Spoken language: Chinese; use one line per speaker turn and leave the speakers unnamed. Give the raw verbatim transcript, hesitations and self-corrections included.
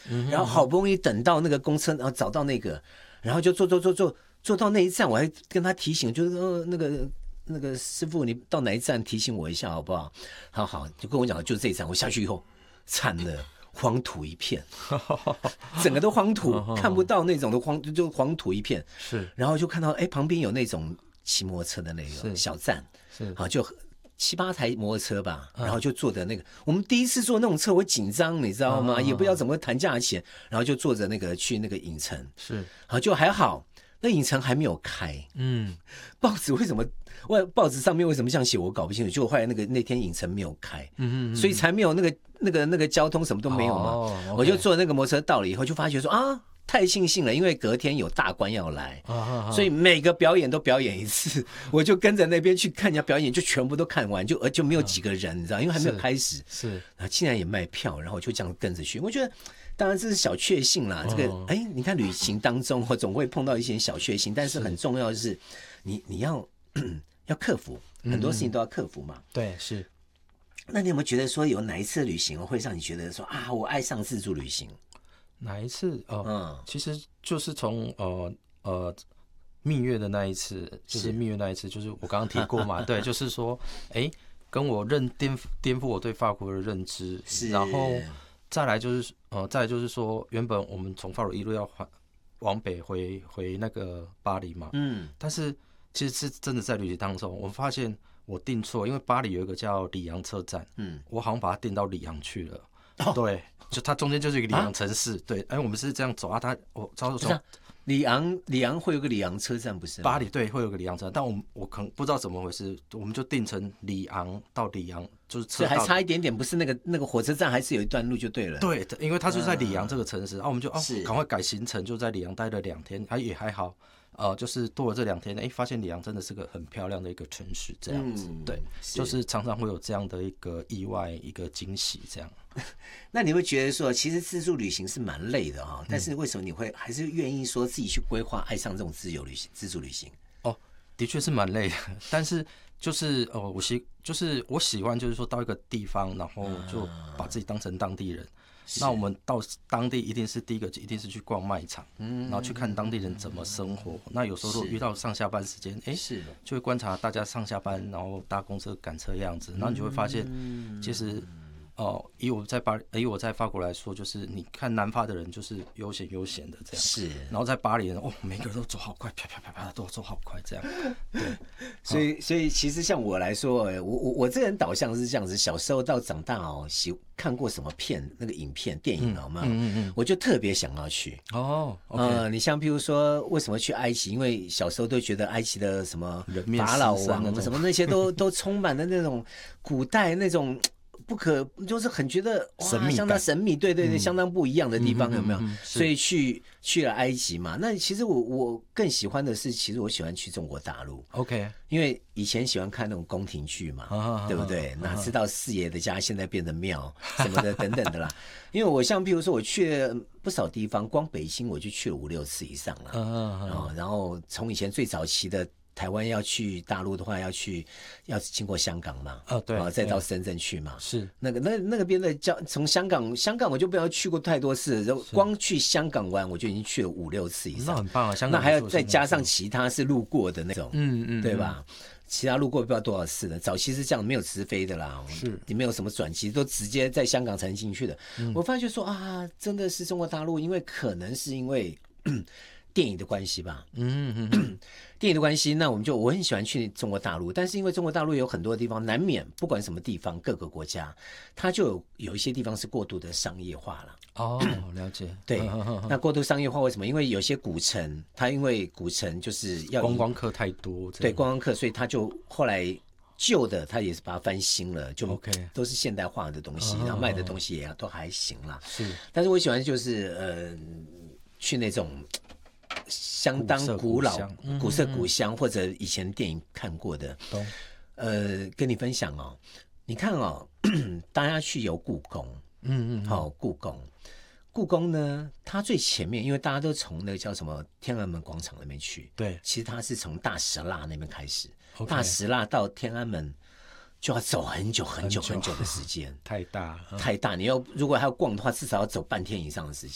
嗯、然后好不容易等到那个公车，然后找到那个，然后就坐坐坐坐坐到那一站，我还跟他提醒，就是呃那个那个师傅，你到哪一站提醒我一下好不好？好好，就跟我讲，就这一站。我下去以后，惨了，荒土一片，整个都荒土，看不到那种的荒，就荒土一片。
是，
然后就看到哎，旁边有那种骑摩托车的那个小站，
是，
好就。七八台摩托车吧，然后就坐的那个，嗯、我们第一次坐那种车，我紧张，你知道吗？嗯、也不知道怎么谈价钱，然后就坐着那个去那个影城，
是，
然后就还好，那影城还没有开，嗯，报纸为什么？外报纸上面为什么这样写？我搞不清楚。就后来那个那天影城没有开，嗯嗯，所以才没有那个那个那个交通什么都没有嘛。哦 okay、我就坐那个摩托车到了以后，就发觉说啊。太庆幸了，因为隔天有大官要来，啊啊啊所以每个表演都表演一次，我就跟着那边去看人家表演，就全部都看完，就就没有几个人，你知道，因为还没有开始，
是，
然后竟然也卖票，然后我就这样跟着去。我觉得，当然这是小确幸啦。这个，哎，你看旅行当中，我总会碰到一些小确幸，但是很重要的是，你你要要克服很多事情都要克服嘛。
嗯、对，是。
那你有没有觉得说，有哪一次旅行会让你觉得说啊，我爱上自助旅行？
哪一次？呃，嗯，其实就是从呃呃蜜月的那一次，就是蜜月那一次，就是我刚刚提过嘛，对，就是说，哎，跟我认颠覆颠覆我对法国的认知，是，然后再来就是呃，再来就是说，原本我们从法国一路要往北回回那个巴黎嘛，嗯，但是其实是真的在旅行当中，我发现我订错，因为巴黎有一个叫里昂车站，嗯，我好像把它订到里昂去了。哦、对，就它中间就是一个里昂城市，啊、对，哎，我们是这样走啊，它我照说
里昂里昂会有个里昂车站不是？
巴黎对会有个里昂车站，但我我可能不知道怎么回事，我们就定成里昂到里昂，就是车
还差一点点，不是那个那个火车站还是有一段路就对了。
对，因为它就在里昂这个城市，啊，啊我们就哦赶快改行程，就在里昂待了两天，还也还好。呃，就是多了这两天，哎，发现里昂真的是个很漂亮的一个城市，这样子，嗯、对，就是常常会有这样的一个意外，一个惊喜，这样。
那你会觉得说，其实自助旅行是蛮累的哈、哦，但是为什么你会还是愿意说自己去规划，爱上这种自由旅行、自助旅行？
哦，的确是蛮累的，但是就是哦，我喜就是我喜欢，就是说到一个地方，然后就把自己当成当地人。那我们到当地一定是第一个，一定是去逛卖场，嗯，然后去看当地人怎么生活。嗯、那有时候如果遇到上下班时间，哎，是就会观察大家上下班，然后搭公车赶车的样子，然后你就会发现，嗯、其实。哦，以我在巴，以我在法国来说，就是你看南法的人就是悠闲悠闲的这样，
是，
然后在巴黎人哦，每个人都走好快，啪啪啪啪都走好快这样，对，
所以所以其实像我来说，我我我这人导向是这样子，小时候到长大哦，喜看过什么片那个影片电影好吗？嗯嗯嗯，我就特别想要去哦，呃，你像譬如说为什么去埃及？因为小时候都觉得埃及的什么法老王什么那些都都充满了那种古代那种。不可就是很觉得哇，相当神秘，对对对，嗯、相当不一样的地方，有没有？嗯嗯嗯、所以去去了埃及嘛。那其实我我更喜欢的是，其实我喜欢去中国大陆。
OK，
因为以前喜欢看那种宫廷剧嘛，啊、对不对？啊、哪知道四爷的家现在变成庙什么的等等的啦。因为我像譬如说，我去了不少地方，光北京我就去了五六次以上了。啊啊啊、然后从以前最早期的。台湾要去大陆的话，要去要经过香港嘛，
哦对，
啊再到深圳去嘛，
是
那个那那个边的交从香港香港我就不要去过太多次，光去香港玩我就已经去了五六次以上，
那很棒啊！香港
那还要再加上其他是路过的那种，
嗯嗯，
对吧？其他路过不知道多少次了，早期是这样，没有直飞的啦，
是
你没有什么转机，都直接在香港才能进去的。嗯、我发觉说啊，真的是中国大陆，因为可能是因为电影的关系吧，嗯嗯嗯。电影的关系，那我们就我很喜欢去中国大陆，但是因为中国大陆有很多地方，难免不管什么地方，各个国家，它就有有一些地方是过度的商业化了。
哦，了解。
对，那过度商业化为什么？因为有些古城，它因为古城就是要
观光客太多，
对观光客，所以它就后来旧的它也是把它翻新了，就都是现代化的东西， okay. 然后卖的东西也都还行啦。
是，
但是我喜欢就是呃去那种。相当古老、古色古香，或者以前电影看过的，呃，跟你分享哦。你看哦，大家去游故宫，嗯嗯，好、哦，故宫，故宫呢，它最前面，因为大家都从那个叫什么天安门广场那边去，
对，
其实它是从大石蜡那边开始，
okay.
大石蜡到天安门就要走很久很久很久的时间，
太大、
嗯、太大，你要如果还要逛的话，至少要走半天以上的时间。